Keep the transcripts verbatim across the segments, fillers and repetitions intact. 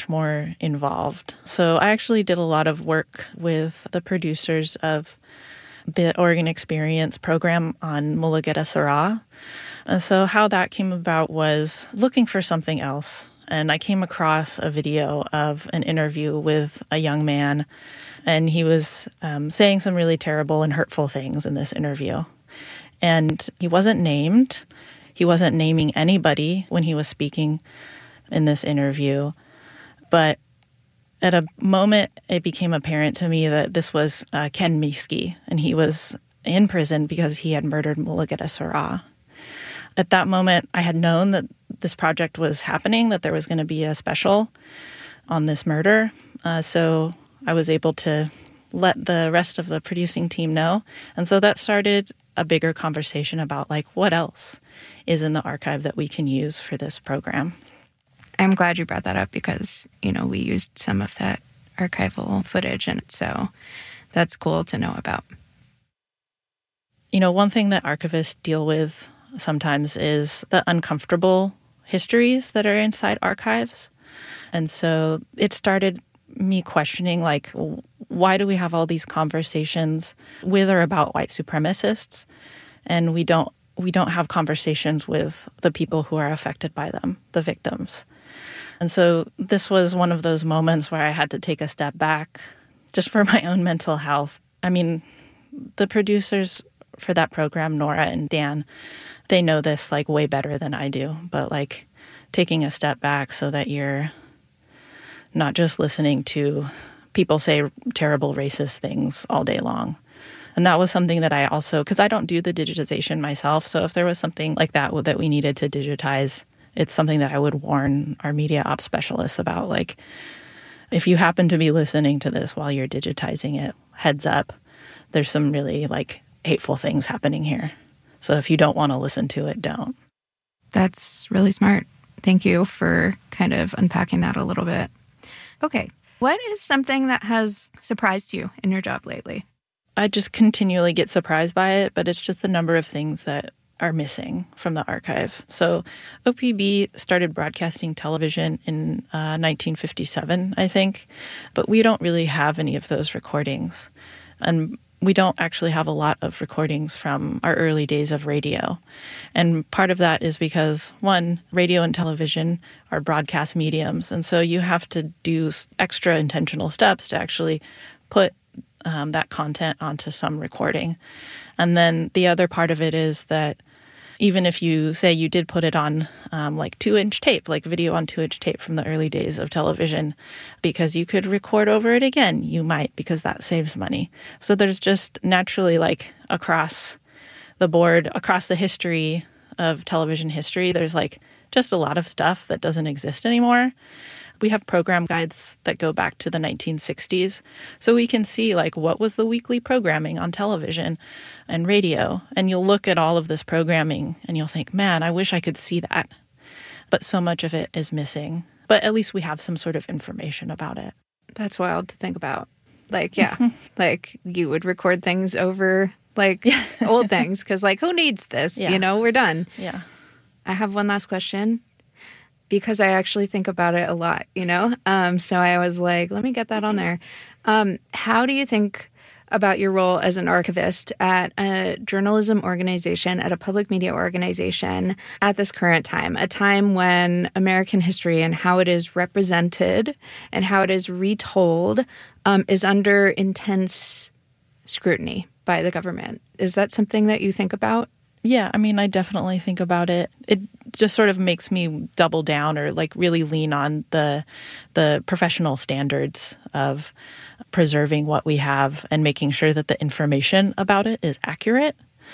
more involved. So I actually did a lot of work with the producers of the Oregon Experience program on Mulugeta Sera. And so how that came about was looking for something else. And I came across a video of an interview with a young man, and he was um, saying some really terrible and hurtful things in this interview. And he wasn't named. He wasn't naming anybody when he was speaking in this interview. But at a moment, it became apparent to me that this was uh, Ken Miski, and he was in prison because he had murdered Mulugeta Sera. At that moment, I had known that this project was happening, that there was going to be a special on this murder. Uh, so I was able to let the rest of the producing team know. And so that started a bigger conversation about, like, what else is in the archive that we can use for this program. I'm glad you brought that up because, you know, we used some of that archival footage, and so that's cool to know about. You know, one thing that archivists deal with sometimes is the uncomfortable histories that are inside archives. And so it started me questioning, like, why do we have all these conversations with or about white supremacists, and we don't we don't have conversations with the people who are affected by them, the victims. And so this was one of those moments where I had to take a step back just for my own mental health. I mean, the producers for that program, Nora and Dan, they know this like way better than I do, but like taking a step back so that you're not just listening to people say terrible racist things all day long. And that was something that I also, because I don't do the digitization myself, so if there was something like that that we needed to digitize, it's something that I would warn our media ops specialists about. Like, if you happen to be listening to this while you're digitizing it, heads up, there's some really like hateful things happening here. So if you don't want to listen to it, don't. That's really smart. Thank you for kind of unpacking that a little bit. Okay. What is something that has surprised you in your job lately? I just continually get surprised by it, but it's just the number of things that are missing from the archive. So O P B started broadcasting television in uh, nineteen fifty-seven, I think, but we don't really have any of those recordings. And we don't actually have a lot of recordings from our early days of radio. And part of that is because, one, radio and television are broadcast mediums, and so you have to do extra intentional steps to actually put um, that content onto some recording. And then the other part of it is that even if you say you did put it on um, like two-inch tape, like video on two-inch tape from the early days of television, because you could record over it again, you might, because that saves money. So there's just naturally, like, across the board, across the history of television history, there's like just a lot of stuff that doesn't exist anymore. We have program guides that go back to the nineteen sixties, so we can see like what was the weekly programming on television and radio, and you'll look at all of this programming and you'll think, man, I wish I could see that. But so much of it is missing. But at least we have some sort of information about it. That's wild to think about. Like, yeah, like you would record things over like old things because like who needs this? Yeah. You know, we're done. Yeah. I have one last question. Because I actually think about it a lot, you know? Um, so I was like, let me get that on there. Um, how do you think about your role as an archivist at a journalism organization, at a public media organization at this current time, a time when American history and how it is represented and how it is retold um, is under intense scrutiny by the government? Is that something that you think about? Yeah, I mean, I definitely think about it. It just sort of makes me double down or like really lean on the the professional standards of preserving what we have and making sure that the information about it is accurate.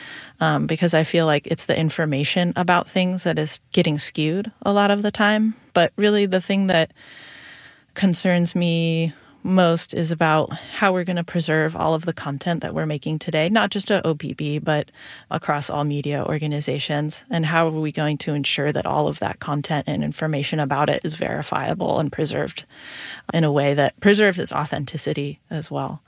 Um, because I feel like it's the information about things that is getting skewed a lot of the time. But really the thing that concerns me most is about how we're going to preserve all of the content that we're making today, not just at O P B, but across all media organizations. And how are we going to ensure that all of that content and information about it is verifiable and preserved in a way that preserves its authenticity as well.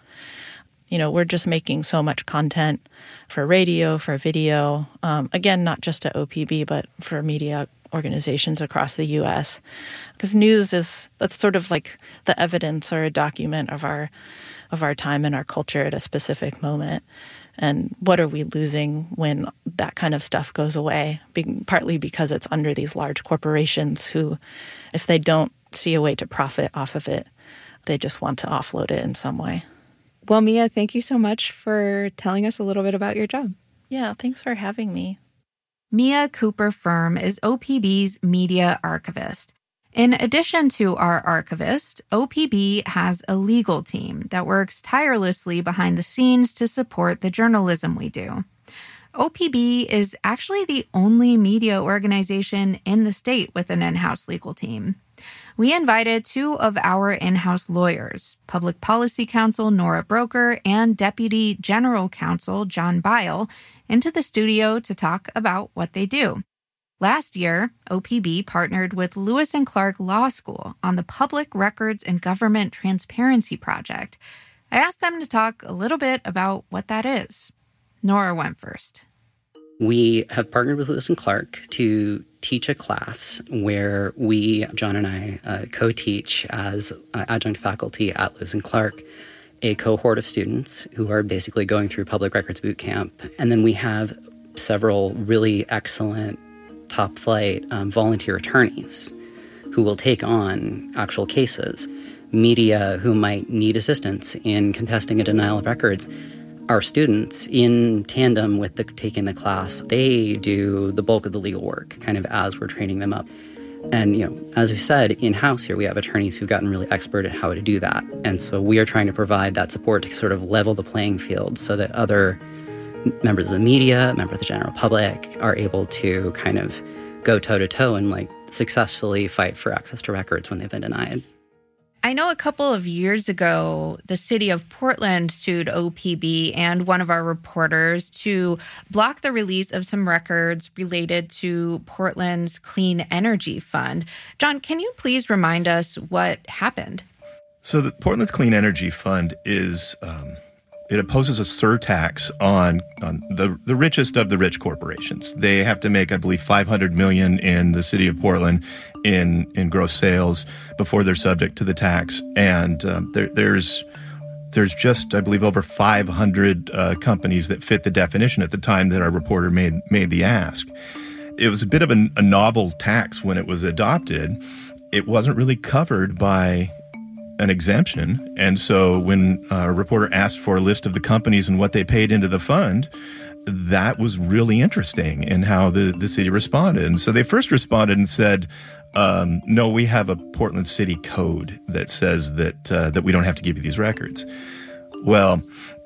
You know, we're just making so much content for radio, for video, um, again, not just at O P B, but for media organizations across the U S Because news is, that's sort of like the evidence or a document of our of our time and our culture at a specific moment. And what are we losing when that kind of stuff goes away? Be- partly because it's under these large corporations who, if they don't see a way to profit off of it, they just want to offload it in some way. Well, Mia, thank you so much for telling us a little bit about your job. Yeah, thanks for having me. Mia Cooper Firm is O P B's media archivist. In addition to our archivist, O P B has a legal team that works tirelessly behind the scenes to support the journalism we do. O P B is actually the only media organization in the state with an in-house legal team. We invited two of our in-house lawyers, Public Policy Counsel Nora Broker and Deputy General Counsel John Bile, into the studio to talk about what they do. Last year, O P B partnered with Lewis and Clark Law School on the Public Records and Government Transparency Project. I asked them to talk a little bit about what that is. Nora went first. We have partnered with Lewis and Clark to teach a class where we, John and I, uh, co-teach as uh, adjunct faculty at Lewis and Clark a cohort of students who are basically going through public records boot camp. And then we have several really excellent top-flight um, volunteer attorneys who will take on actual cases. Media who might need assistance in contesting a denial of records. Our students, in tandem with the, taking the class, they do the bulk of the legal work, kind of as we're training them up. And, you know, as we said, in-house here, we have attorneys who've gotten really expert at how to do that. And so we are trying to provide that support to sort of level the playing field so that other members of the media, members of the general public are able to kind of go toe-to-toe and, like, successfully fight for access to records when they've been denied. I know a couple of years ago, the city of Portland sued O P B and one of our reporters to block the release of some records related to Portland's Clean Energy Fund. John, can you please remind us what happened? So the Portland's Clean Energy Fund is, um, it imposes a surtax on, on the, the richest of the rich corporations. They have to make, I believe, five hundred million dollars in the city of Portland in, in gross sales before they're subject to the tax. And um, there, there's there's just, I believe, over five hundred uh, companies that fit the definition at the time that our reporter made made the ask. It was a bit of a, a novel tax when it was adopted. It wasn't really covered by an exemption. And so when a reporter asked for a list of the companies and what they paid into the fund, that was really interesting in how the, the city responded. And so they first responded and said, um, no, we have a Portland City code that says that uh, that we don't have to give you these records. Well,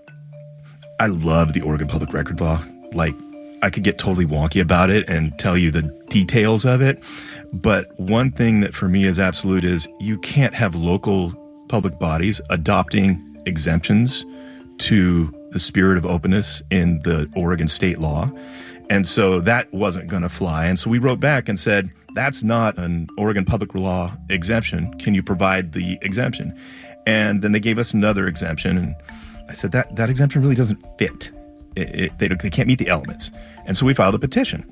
I love the Oregon Public Record Law. Like, I could get totally wonky about it and tell you the details of it. But one thing that for me is absolute is you can't have local public bodies adopting exemptions to the spirit of openness in the Oregon state law. And so that wasn't going to fly. And so we wrote back and said, that's not an Oregon public law exemption. Can you provide the exemption? And then they gave us another exemption. And I said, that, that exemption really doesn't fit. It, it, they, they can't meet the elements. And so we filed a petition.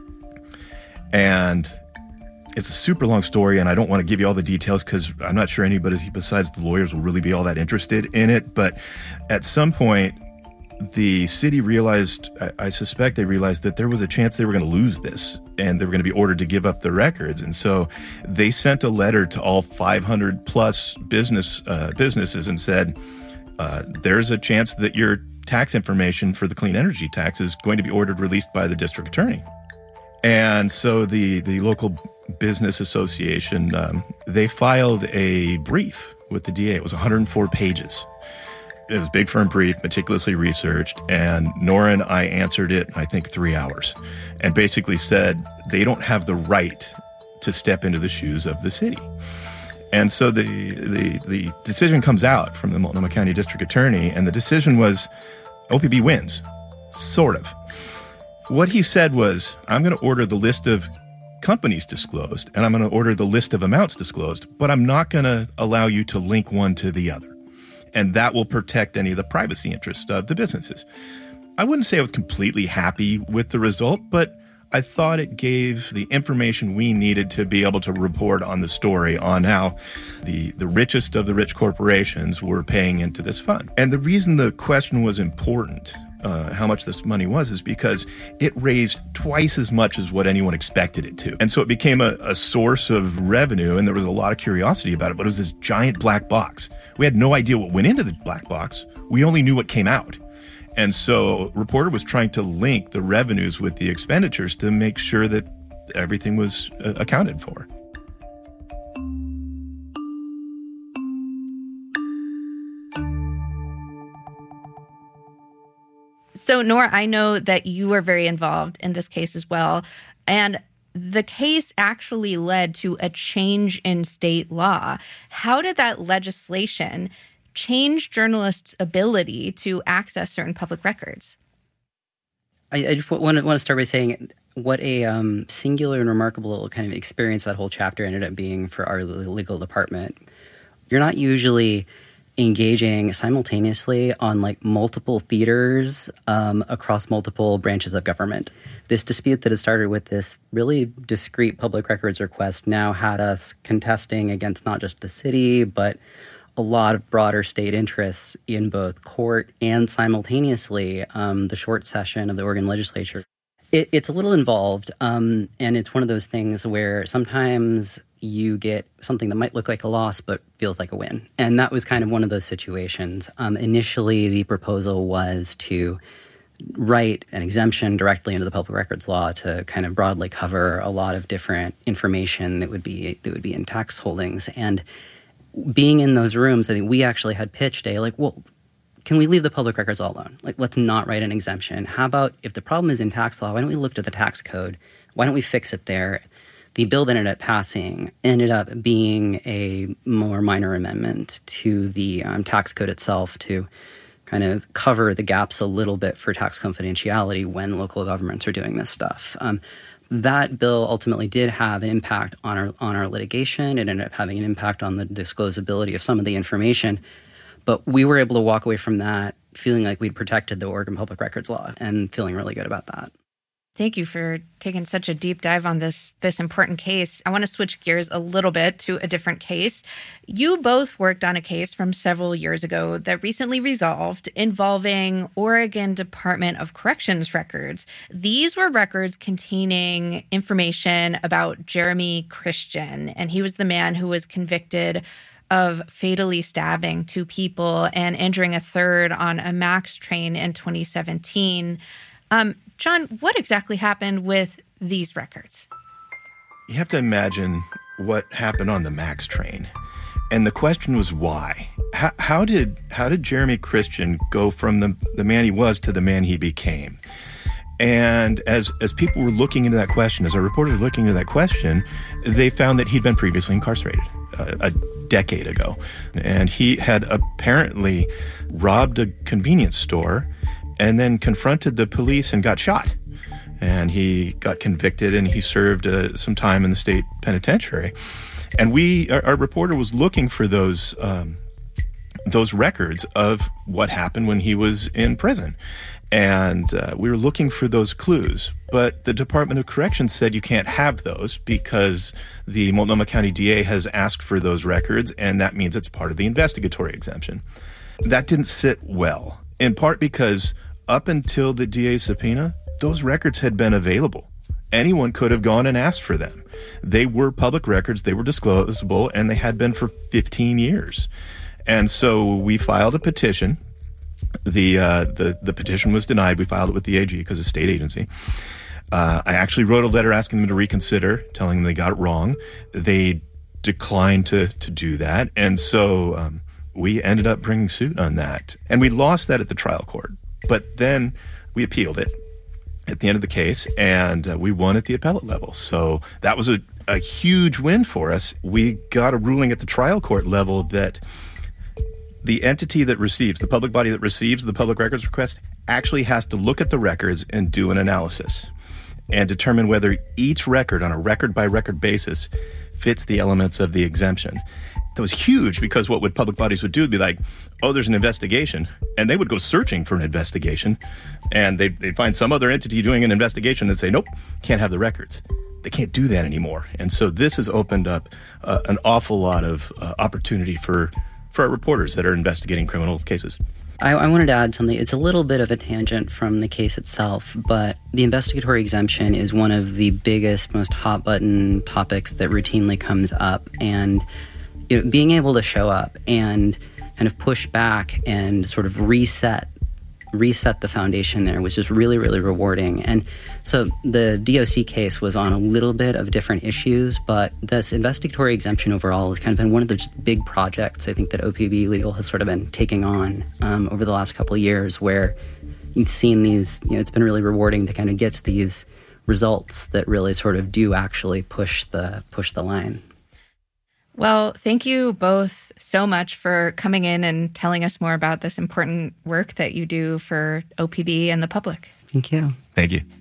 And it's a super long story, and I don't want to give you all the details because I'm not sure anybody besides the lawyers will really be all that interested in it. But at some point, the city realized, I suspect they realized that there was a chance they were going to lose this and they were going to be ordered to give up the records. And so they sent a letter to all five hundred plus business uh, businesses and said, uh, there's a chance that your tax information for the clean energy tax is going to be ordered released by the district attorney. And so the, the local business association, um, they filed a brief with the D A. It was one hundred four pages. It was a big firm brief, meticulously researched, and Nora and I answered it in, I think, three hours, and basically said they don't have the right to step into the shoes of the city. And so the the, the decision comes out from the Multnomah County District Attorney, and the decision was O P B wins, sort of. What he said was, I'm going to order the list of companies disclosed, and I'm going to order the list of amounts disclosed, but I'm not going to allow you to link one to the other. And that will protect any of the privacy interests of the businesses. I wouldn't say I was completely happy with the result, but I thought it gave the information we needed to be able to report on the story on how the, the richest of the rich corporations were paying into this fund. And the reason the question was important, uh, how much this money was, is because it raised twice as much as what anyone expected it to. And so it became a, a source of revenue, and there was a lot of curiosity about it, but it was this giant black box. We had no idea what went into the black box. We only knew what came out. And so Reporter was trying to link the revenues with the expenditures to make sure that everything was uh, accounted for. So, Nora, I know that you were very involved in this case as well. And the case actually led to a change in state law. How did that legislation change journalists' ability to access certain public records? I, I just want to, want to start by saying what a um, singular and remarkable kind of experience that whole chapter ended up being for our legal department. You're not usually engaging simultaneously on like multiple theaters um, across multiple branches of government. This dispute that had started with this really discrete public records request now had us contesting against not just the city, but a lot of broader state interests in both court and simultaneously um, the short session of the Oregon legislature. It, it's a little involved, um, and it's one of those things where sometimes you get something that might look like a loss but feels like a win. And that was kind of one of those situations. Um, initially, the proposal was to write an exemption directly into the public records law to kind of broadly cover a lot of different information that would be that would be in tax holdings. And being in those rooms, I think we actually had pitched a, like, well, can we leave the public records all alone? Like, let's not write an exemption. How about if the problem is in tax law, why don't we look to the tax code? Why don't we fix it there? The bill that ended up passing ended up being a more minor amendment to the um, tax code itself to kind of cover the gaps a little bit for tax confidentiality when local governments are doing this stuff. Um, That bill ultimately did have an impact on our on our litigation. It ended up having an impact on the disclosability of some of the information. But we were able to walk away from that feeling like we'd protected the Oregon Public Records Law and feeling really good about that. Thank you for taking such a deep dive on this this important case. I want to switch gears a little bit to a different case. You both worked on a case from several years ago that recently resolved involving Oregon Department of Corrections records. These were records containing information about Jeremy Christian, and he was the man who was convicted of fatally stabbing two people and injuring a third on a MAX train in twenty seventeen. Um, John, what exactly happened with these records? You have to imagine what happened on the MAX train. And the question was why? How, how did how did Jeremy Christian go from the, the man he was to the man he became? And as as people were looking into that question, as our reporters were looking into that question, they found that he'd been previously incarcerated uh, a decade ago. And he had apparently robbed a convenience store and then confronted the police and got shot. And he got convicted and he served uh, some time in the state penitentiary. And we, our, our reporter was looking for those um, those records of what happened when he was in prison. And uh, we were looking for those clues. But the Department of Corrections said you can't have those because the Multnomah County D A has asked for those records, and that means it's part of the investigatory exemption. That didn't sit well, in part because up until the D A's subpoena, those records had been available. Anyone could have gone and asked for them. They were public records, they were disclosable, and they had been for fifteen years. And so we filed a petition. The uh, the, the petition was denied. We filed it with the A G because it's a state agency. Uh, I actually wrote a letter asking them to reconsider, telling them they got it wrong. They declined to, to do that. And so um, we ended up bringing suit on that. And we lost that at the trial court. But then we appealed it at the end of the case, and uh, we won at the appellate level. So that was a, a huge win for us. We got a ruling at the trial court level that the entity that receives, the public body that receives the public records request, actually has to look at the records and do an analysis and determine whether each record on a record-by-record basis fits the elements of the exemption. That was huge because what would public bodies would do would be like, oh, there's an investigation. And they would go searching for an investigation. And they'd, they'd find some other entity doing an investigation and say, nope, can't have the records. They can't do that anymore. And so this has opened up uh, an awful lot of uh, opportunity for, for our reporters that are investigating criminal cases. I, I wanted to add something. It's a little bit of a tangent from the case itself, but the investigatory exemption is one of the biggest, most hot-button topics that routinely comes up. And you know, being able to show up and kind of push back and sort of reset reset the foundation there was just really, really rewarding. And so the D O C case was on a little bit of different issues, but this investigatory exemption overall has kind of been one of those big projects I think that O P B Legal has sort of been taking on um, over the last couple of years, where you've seen these, you know, it's been really rewarding to kind of get to these results that really sort of do actually push the push the line. Well, thank you both so much for coming in and telling us more about this important work that you do for O P B and the public. Thank you. Thank you.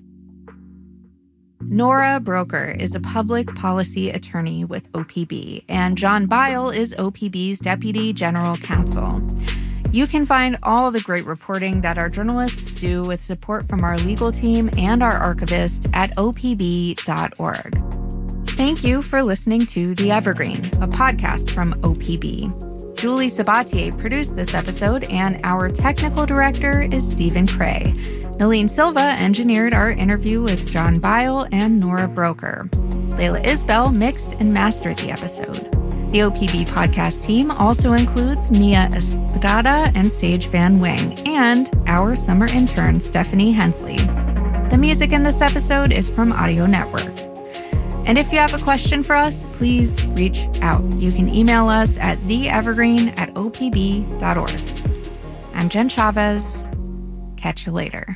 Nora Broeker is a public policy attorney with O P B, and John Bile is O P B's Deputy General Counsel. You can find all the great reporting that our journalists do with support from our legal team and our archivist at O P B dot org. Thank you for listening to The Evergreen, a podcast from O P B. Julie Sabatier produced this episode, and our technical director is Stephen Cray. Nalene Silva engineered our interview with John Bile and Nora Broeker. Layla Isbell mixed and mastered the episode. The O P B podcast team also includes Mia Estrada and Sage Van Wing, and our summer intern, Stephanie Hensley. The music in this episode is from Audio Network. And if you have a question for us, please reach out. You can email us at theevergreen at O P B dot org. I'm Jen Chavez. Catch you later.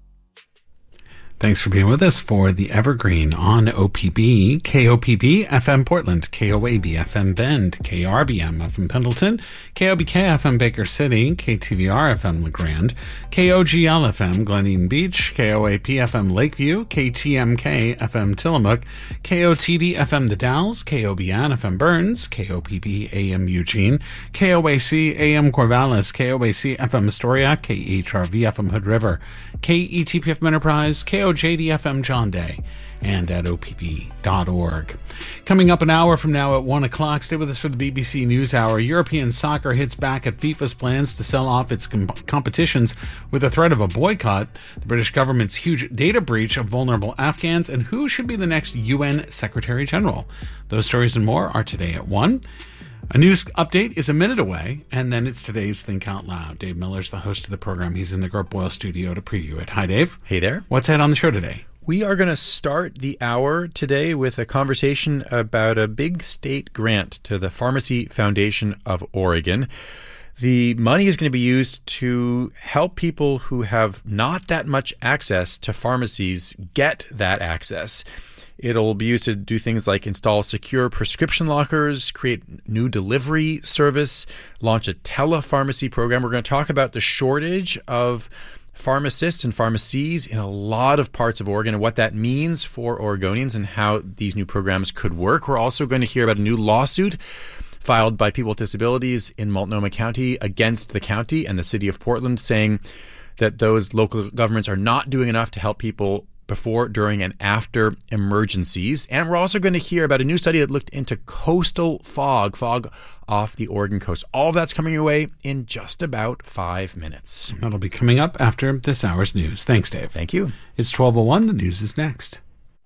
Thanks for being with us for The Evergreen on O P B, K O P B F M Portland, K O A B F M Bend, K R B M F M Pendleton, K O B K F M Baker City, K T V R F M LeGrand, K O G L F M Gleneen Beach, K O A P F M Lakeview, K T M K F M Tillamook, K O T D F M The Dalles, K O B N F M Burns, K O P B A M Eugene, K O A C A M Corvallis, K O A C F M Astoria, K H R V F M Hood River, K E T P F M Enterprise, K O J D F M John Day, and at O P B dot org. Coming up an hour from now at one o'clock, stay with us for the B B C News Hour. European soccer hits back at FIFA's plans to sell off its com- competitions with the threat of a boycott, the British government's huge data breach of vulnerable Afghans, and who should be the next U N Secretary General. Those stories and more are today at one. A news update is a minute away, and then it's today's Think Out Loud. Dave Miller's the host of the program. He's in the Gert Boyle studio to preview it. Hi, Dave. Hey there. What's ahead on the show today? We are going to start the hour today with a conversation about a big state grant to the Pharmacy Foundation of Oregon. The money is going to be used to help people who have not that much access to pharmacies get that access. It'll be used to do things like install secure prescription lockers, create new delivery service, launch a telepharmacy program. We're going to talk about the shortage of pharmacists and pharmacies in a lot of parts of Oregon and what that means for Oregonians and how these new programs could work. We're also going to hear about a new lawsuit filed by people with disabilities in Multnomah County against the county and the city of Portland, saying that those local governments are not doing enough to help people before, during, and after emergencies. And we're also going to hear about a new study that looked into coastal fog, fog off the Oregon coast. All of that's coming your way in just about five minutes. That'll be coming up after this hour's news. Thanks, Dave. Thank you. It's twelve oh one. The news is next.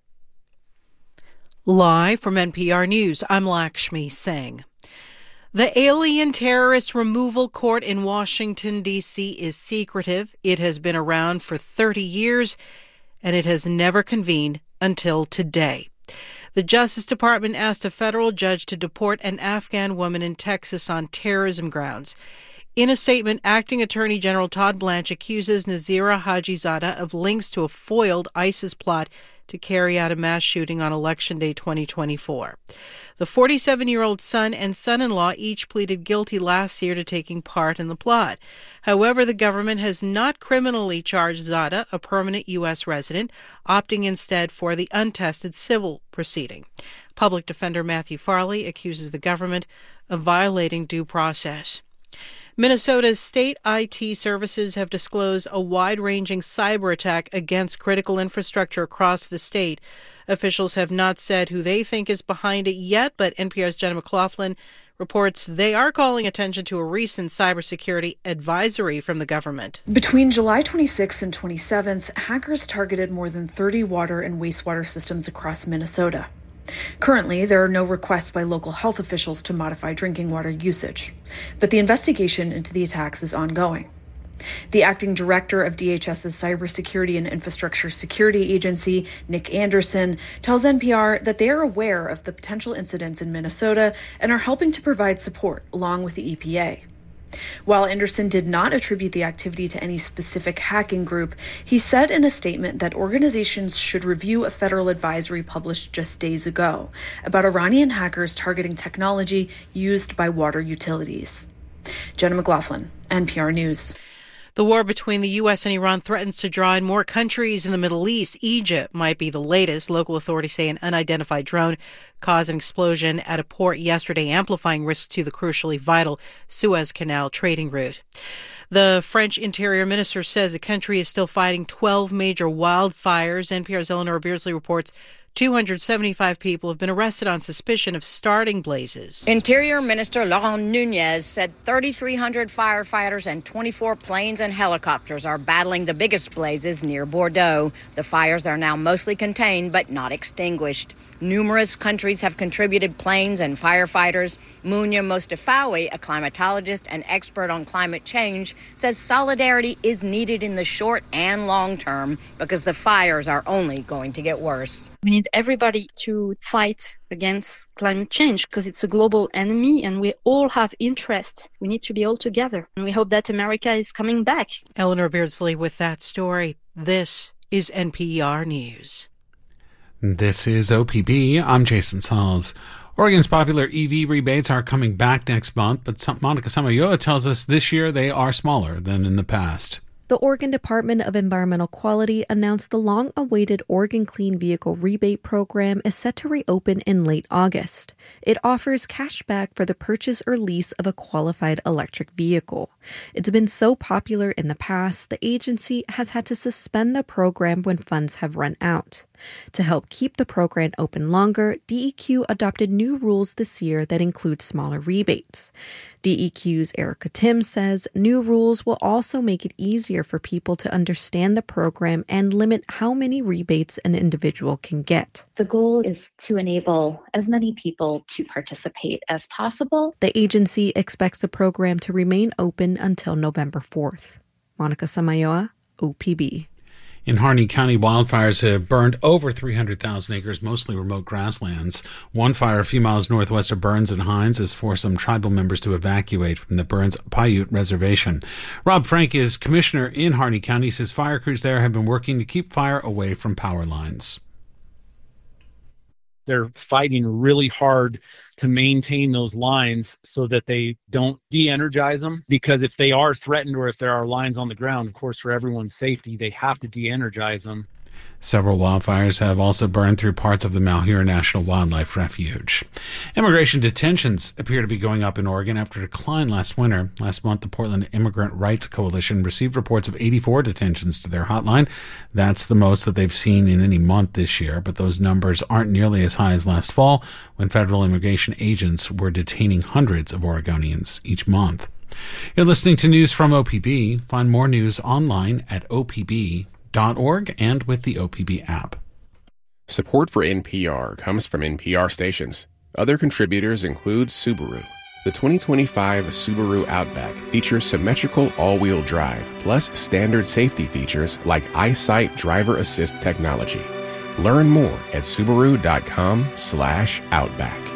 Live from N P R News, I'm Lakshmi Singh. The Alien Terrorist Removal Court in Washington, D C is secretive. It has been around for thirty years, and it has never convened until today. The Justice Department asked a federal judge to deport an Afghan woman in Texas on terrorism grounds. In a statement, Acting Attorney General Todd Blanche accuses Nazira Hajizadeh of links to a foiled ISIS plot to carry out a mass shooting on Election Day twenty twenty-four. The forty-seven-year-old son and son-in-law each pleaded guilty last year to taking part in the plot. However, the government has not criminally charged Zada, a permanent U S resident, opting instead for the untested civil proceeding. Public Defender Matthew Farley accuses the government of violating due process. Minnesota's state I T services have disclosed a wide-ranging cyber attack against critical infrastructure across the state. Officials have not said who they think is behind it yet, but N P R's Jenna McLaughlin reports they are calling attention to a recent cybersecurity advisory from the government. Between July twenty-sixth and twenty-seventh, hackers targeted more than thirty water and wastewater systems across Minnesota. Currently, there are no requests by local health officials to modify drinking water usage, but the investigation into the attacks is ongoing. The acting director of DHS's Cybersecurity and Infrastructure Security Agency, Nick Anderson, tells N P R that they are aware of the potential incidents in Minnesota and are helping to provide support along with the E P A. While Anderson did not attribute the activity to any specific hacking group, he said in a statement that organizations should review a federal advisory published just days ago about Iranian hackers targeting technology used by water utilities. Jenna McLaughlin, N P R News. The war between the U S and Iran threatens to draw in more countries in the Middle East. Egypt might be the latest. Local authorities say an unidentified drone caused an explosion at a port yesterday, amplifying risks to the crucially vital Suez Canal trading route. The French Interior Minister says the country is still fighting twelve major wildfires. N P R's Eleanor Beardsley reports two hundred seventy-five people have been arrested on suspicion of starting blazes. Interior Minister Laurent Nunez said thirty-three hundred firefighters and twenty-four planes and helicopters are battling the biggest blazes near Bordeaux. The fires are now mostly contained but not extinguished. Numerous countries have contributed planes and firefighters. Munya Mostafawi, a climatologist and expert on climate change, says solidarity is needed in the short and long term because the fires are only going to get worse. We need everybody to fight against climate change because it's a global enemy and we all have interests. We need to be all together. And we hope that America is coming back. Eleanor Beardsley with that story. This is N P R News. This is O P B. I'm Jason Sauls. Oregon's popular E V rebates are coming back next month, but Monica Samayoa tells us this year they are smaller than in the past. The Oregon Department of Environmental Quality announced the long-awaited Oregon Clean Vehicle Rebate Program is set to reopen in late August. It offers cash back for the purchase or lease of a qualified electric vehicle. It's been so popular in the past, the agency has had to suspend the program when funds have run out. To help keep the program open longer, D E Q adopted new rules this year that include smaller rebates. D E Q's Erica Tim says new rules will also make it easier for people to understand the program and limit how many rebates an individual can get. The goal is to enable as many people to participate as possible. The agency expects the program to remain open until November fourth. Monica Samayoa, O P B. In Harney County, wildfires have burned over three hundred thousand acres, mostly remote grasslands. One fire a few miles northwest of Burns and Hines has forced some tribal members to evacuate from the Burns Paiute Reservation. Rob Frank is commissioner in Harney County. He says fire crews there have been working to keep fire away from power lines. They're fighting really hard to maintain those lines so that they don't de-energize them, because if they are threatened or if there are lines on the ground, of course, for everyone's safety, they have to de-energize them. Several wildfires have also burned through parts of the Malheur National Wildlife Refuge. Immigration detentions appear to be going up in Oregon after a decline last winter. Last month, the Portland Immigrant Rights Coalition received reports of eighty-four detentions to their hotline. That's the most that they've seen in any month this year, but those numbers aren't nearly as high as last fall, when federal immigration agents were detaining hundreds of Oregonians each month. You're listening to news from O P B. Find more news online at O P B dot org and with the O P B app. Support for N P R comes from N P R stations. Other contributors include Subaru. The twenty twenty-five Subaru Outback features symmetrical all-wheel drive, plus standard safety features like EyeSight driver assist technology. Learn more at Subaru dot com slash Outback.